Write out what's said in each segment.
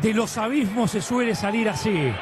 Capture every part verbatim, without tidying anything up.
De los abismos se suele salir así.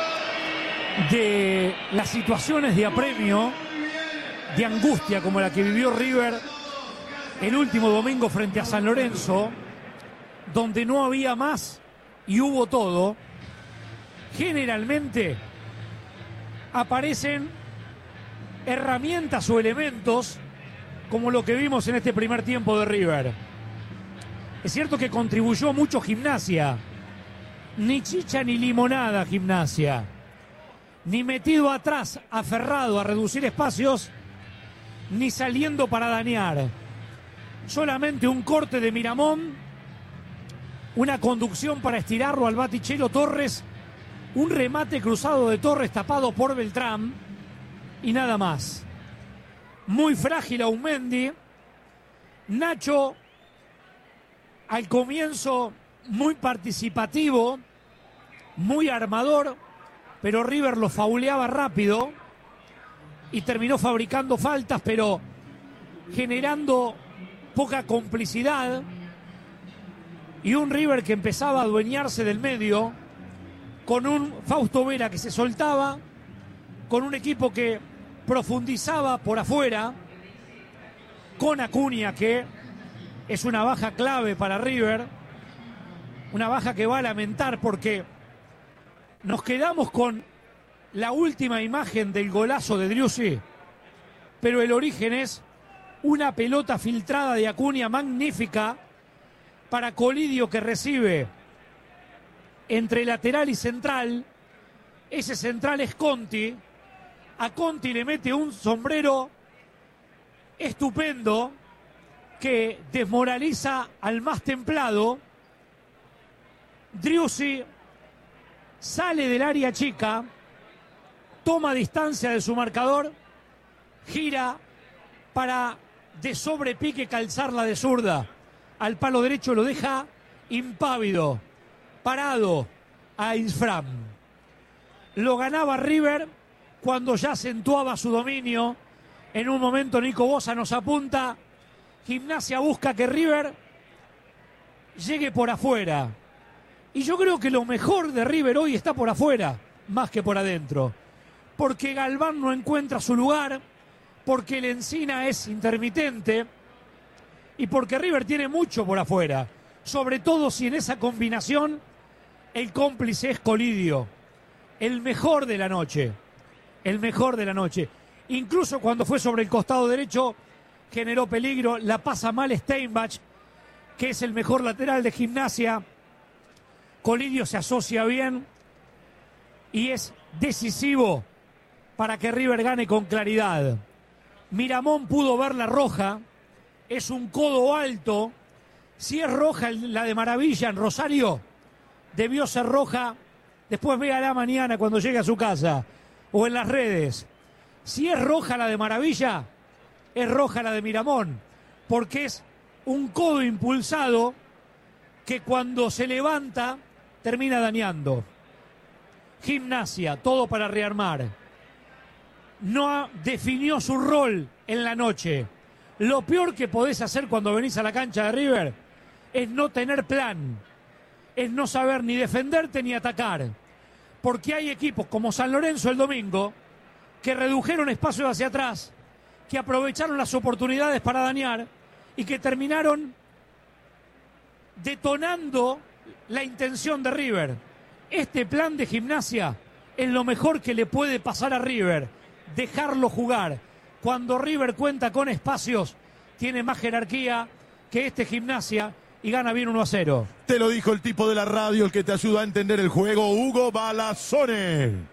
De las situaciones de apremio, de angustia como la que vivió River el último domingo frente a San Lorenzo, donde no había más y hubo todo, generalmente aparecen herramientas o elementos como lo que vimos en este primer tiempo de River. Es cierto que contribuyó mucho Gimnasia. Ni chicha ni limonada Gimnasia. Ni metido atrás, aferrado a reducir espacios, ni saliendo para dañar. Solamente un corte de Miramón, una conducción para estirarlo al Batichelo Torres, un remate cruzado de Torres tapado por Beltrán y nada más. Muy frágil Aumendi. Nacho al comienzo muy participativo, muy armador, pero River lo fauleaba rápido y terminó fabricando faltas, pero generando poca complicidad, y un River que empezaba a adueñarse del medio, con un Fausto Vera que se soltaba, con un equipo que profundizaba por afuera, con Acuña, que es una baja clave para River, una baja que va a lamentar porque nos quedamos con la última imagen del golazo de Driussi, pero el origen es una pelota filtrada de Acuña magnífica para Colidio, que recibe entre lateral y central. Ese central es Conti. A Conti le mete un sombrero estupendo que desmoraliza al más templado. Driussi sale del área chica, toma distancia de su marcador, gira para de sobrepique calzarla de zurda al palo derecho, lo deja impávido, parado a Insfram. Lo ganaba River cuando ya acentuaba su dominio. En un momento Nico Bosa nos apunta, Gimnasia busca que River llegue por afuera. Y yo creo que lo mejor de River hoy está por afuera, más que por adentro. Porque Galván no encuentra su lugar, porque el Encina es intermitente y porque River tiene mucho por afuera. Sobre todo si en esa combinación el cómplice es Colidio. El mejor de la noche. El mejor de la noche. Incluso cuando fue sobre el costado derecho generó peligro. La pasa mal Steinbach, que es el mejor lateral de Gimnasia. Colidio se asocia bien y es decisivo para que River gane con claridad. Miramón pudo ver la roja, es un codo alto. Si es roja la de Maravilla en Rosario, debió ser roja. Después véala mañana cuando llegue a su casa o en las redes. Si es roja la de Maravilla, es roja la de Miramón, porque es un codo impulsado que cuando se levanta termina dañando. Gimnasia, todo para rearmar. No definió su rol en la noche. Lo peor que podés hacer cuando venís a la cancha de River es no tener plan, es no saber ni defenderte ni atacar, porque hay equipos como San Lorenzo el domingo que redujeron espacios hacia atrás, que aprovecharon las oportunidades para dañar y que terminaron detonando la intención de River. Este plan de Gimnasia es lo mejor que le puede pasar a River, dejarlo jugar. Cuando River cuenta con espacios, tiene más jerarquía que este Gimnasia y gana bien uno a cero. Te lo dijo el tipo de la radio, el que te ayuda a entender el juego, Hugo Balazone.